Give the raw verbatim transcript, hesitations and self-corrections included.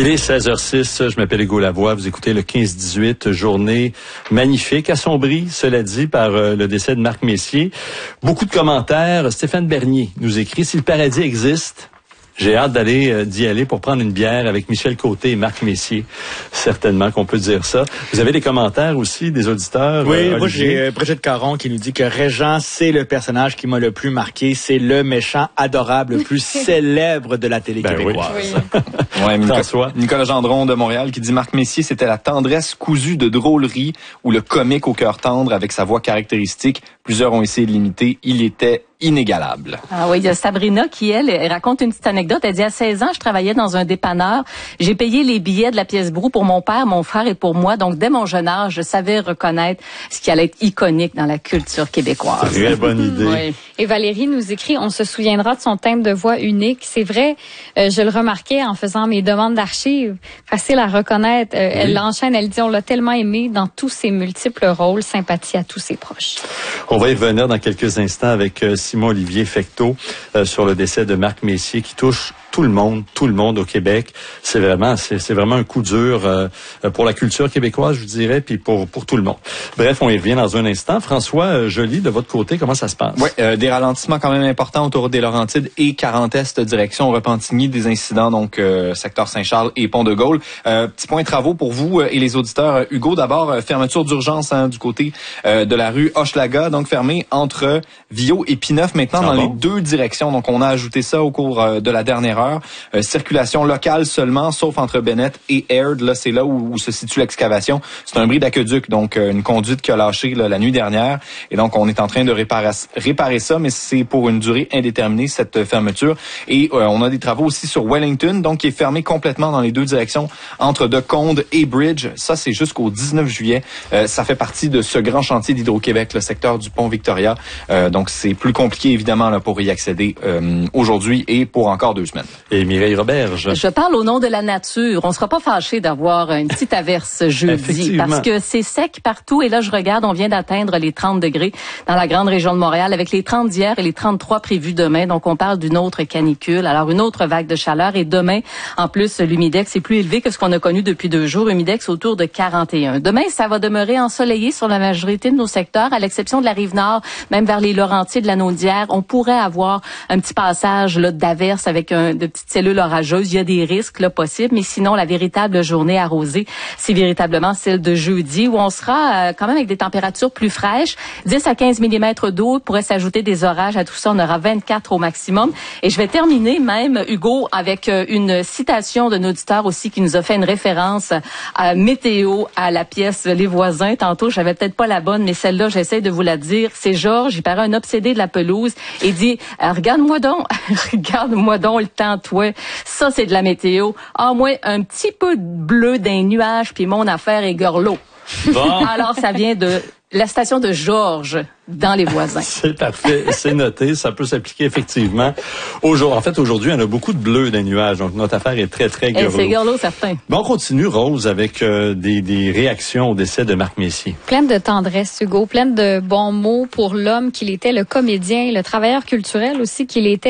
Il est seize heures six, je m'appelle Hugo Lavoie, vous écoutez le quinze dix-huit, journée magnifique, assombrie, cela dit, par euh, le décès de Marc Messier. Beaucoup de commentaires. Stéphane Bernier nous écrit « Si le paradis existe, j'ai hâte d'aller euh, d'y aller pour prendre une bière avec Michel Côté et Marc Messier. » Certainement qu'on peut dire ça. Vous avez des commentaires aussi des auditeurs? Oui, euh, moi j'ai euh, Brigitte Caron qui nous dit que Régent, c'est le personnage qui m'a le plus marqué. C'est le méchant adorable, le plus célèbre de la télé ben québécoise. Oui. Ouais, Nicolas, François. Nicolas Gendron de Montréal qui dit Marc Messier, c'était la tendresse cousue de drôlerie ou le comique au cœur tendre avec sa voix caractéristique. Plusieurs ont essayé de l'imiter. Il était inégalable. Ah oui, il y a Sabrina qui, elle, elle raconte une petite anecdote. Elle dit, à seize ans, je travaillais dans un dépanneur. J'ai payé les billets de la pièce Brou pour mon père, mon frère et pour moi. Donc, dès mon jeune âge, je savais reconnaître ce qui allait être iconique dans la culture québécoise. Très bonne idée. Oui. Et Valérie nous écrit, on se souviendra de son timbre de voix unique. C'est vrai, euh, je le remarquais en faisant mes demandes d'archives. Facile à reconnaître. Euh, oui. Elle l'enchaîne, elle dit, on l'a tellement aimé dans tous ses multiples rôles. Sympathie à tous ses proches. On va y revenir dans quelques instants avec euh, Simon-Olivier Fecteau euh, sur le décès de Marc Messier qui touche tout le monde, tout le monde au Québec. C'est vraiment, c'est, c'est vraiment un coup dur euh, pour la culture québécoise, je vous dirais, puis pour pour tout le monde. Bref, on y revient dans un instant. François euh, Joly, de votre côté, comment ça se passe? Oui, euh, des ralentissements quand même importants autour des Laurentides et quarante Est direction Repentigny, des incidents donc euh, secteur Saint-Charles et Pont-de-Gaulle. Euh, petit point travaux pour vous euh, et les auditeurs. Hugo, d'abord, euh, fermeture d'urgence hein, du côté euh, de la rue Hochelaga, donc fermée entre Viau et Pineuf maintenant ah dans bon? les deux directions. Donc on a ajouté ça au cours euh, de la dernière heure. Euh, circulation locale seulement, sauf entre Bennett et Aird. Là, c'est là où, où se situe l'excavation. C'est un bris d'aqueduc, donc euh, une conduite qui a lâché là, la nuit dernière. Et donc, on est en train de réparer, réparer ça, mais c'est pour une durée indéterminée, cette euh, fermeture. Et euh, on a des travaux aussi sur Wellington, donc qui est fermé complètement dans les deux directions, entre Deconde et Bridge. Ça, c'est jusqu'au dix-neuf juillet. Euh, ça fait partie de ce grand chantier d'Hydro-Québec, le secteur du pont Victoria. Euh, donc, c'est plus compliqué, évidemment, là, pour y accéder euh, aujourd'hui et pour encore deux semaines. Et Mireille Roberge. Je parle au nom de la nature. On sera pas fâché d'avoir une petite averse jeudi parce que c'est sec partout. Et là, je regarde, on vient d'atteindre les trente degrés dans la grande région de Montréal avec les trente d'hier et les trente-trois prévus demain. Donc, on parle d'une autre canicule. Alors, une autre vague de chaleur. Et demain, en plus, l'humidex est plus élevé que ce qu'on a connu depuis deux jours. Humidex autour de quarante et un. Demain, ça va demeurer ensoleillé sur la majorité de nos secteurs, à l'exception de la Rive-Nord, même vers les Laurentides, la Naudière. On pourrait avoir un petit passage là, d'averse avec un, de petites cellules orageuses. Il y a des risques là possibles, mais sinon, la véritable journée arrosée, c'est véritablement celle de jeudi où on sera euh, quand même avec des températures plus fraîches. dix à quinze millimètres d'eau pourrait s'ajouter des orages. À tout ça, on aura vingt-quatre au maximum. Et je vais terminer même, Hugo, avec euh, une citation d'un auditeur aussi qui nous a fait une référence à météo, à la pièce Les Voisins. Tantôt, j'avais peut-être pas la bonne, mais celle-là, j'essaie de vous la dire. C'est Georges, il paraît un obsédé de la pelouse et dit euh, « Regarde-moi donc, regarde-moi donc le temps, toi. » Ça, c'est de la météo. Ah, moi, un petit peu de bleu d'un nuage, puis mon affaire est gorlot. Bon. Alors, ça vient de la station de Georges dans Les Voisins. C'est parfait, c'est noté. Ça peut s'appliquer effectivement. Aujourd'hui, en fait, aujourd'hui, il y en a beaucoup de bleu dans les nuages, donc notre affaire est très, très gorlot. C'est gorlot, certain. Bon, on continue, Rose, avec euh, des, des réactions au décès de Marc Messier. Pleine de tendresse, Hugo, pleine de bons mots pour l'homme qu'il était, le comédien, le travailleur culturel aussi qu'il était.